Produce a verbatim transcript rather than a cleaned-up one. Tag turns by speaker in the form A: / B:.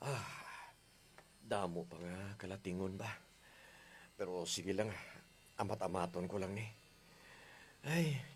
A: Damo pa nga kalatingon ba? Pero sige lang, amat-amaton ko lang ni. Ay,